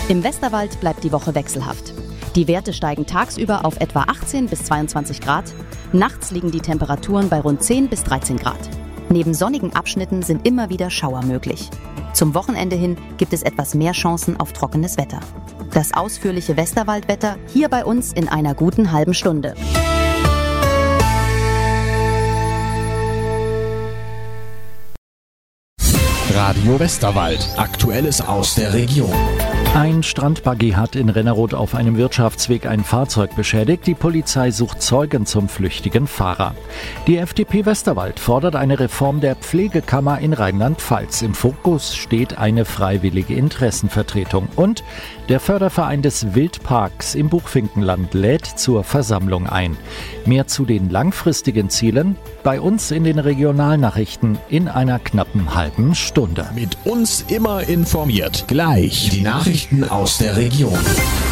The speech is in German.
Im Westerwald bleibt die Woche wechselhaft. Die Werte steigen tagsüber auf etwa 18 bis 22 Grad. Nachts liegen die Temperaturen bei rund 10 bis 13 Grad. Neben sonnigen Abschnitten sind immer wieder Schauer möglich. Zum Wochenende hin gibt es etwas mehr Chancen auf trockenes Wetter. Das ausführliche Westerwaldwetter hier bei uns in einer guten halben Stunde. Radio Westerwald. Aktuelles aus der Region. Ein Strandbuggy hat in Renneroth auf einem Wirtschaftsweg ein Fahrzeug beschädigt. Die Polizei sucht Zeugen zum flüchtigen Fahrer. Die FDP Westerwald fordert eine Reform der Pflegekammer in Rheinland-Pfalz. Im Fokus steht eine freiwillige Interessenvertretung. Und der Förderverein des Wildparks im Buchfinkenland lädt zur Versammlung ein. Mehr zu den langfristigen Zielen bei uns in den Regionalnachrichten in einer knappen halben Stunde. Mit uns immer informiert. Gleich die Nachrichten aus der Region.